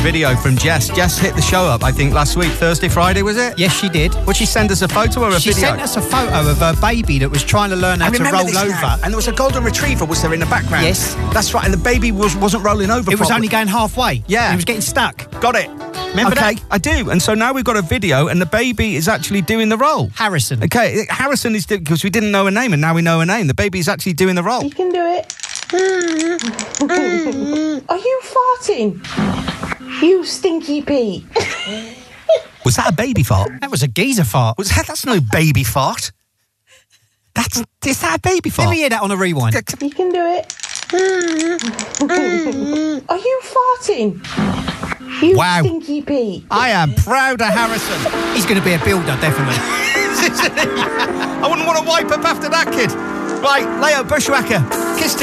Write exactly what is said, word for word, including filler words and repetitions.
Video from Jess. Jess hit the show up, I think, last week, Thursday, Friday, was it? Yes, she did. Would she send us a photo or a she video? She sent us a photo of her baby that was trying to learn how I to roll over. Now. And there was a golden retriever, was there, in the background? Yes. That's right, and the baby was, wasn't rolling over It properly. was only going halfway. Yeah. And it was getting stuck. Got it. Remember okay, that? I do. And so now we've got a video, and the baby is actually doing the role. Harrison. Okay, Harrison is doing, because we didn't know her name, and now we know her name. The baby is actually doing the role. You can do it. Are you farting? You stinky Pete. Was that a baby fart? That was a geezer fart. Was that, that's no baby fart. That's, is that a baby fart? Let me hear that on a rewind. You can do it. Are you farting? You wow. stinky Pete. I am proud of Harrison. He's going to be a builder, definitely. I wouldn't want to wipe up after that kid. Right, Leo Bushwhacker, kissed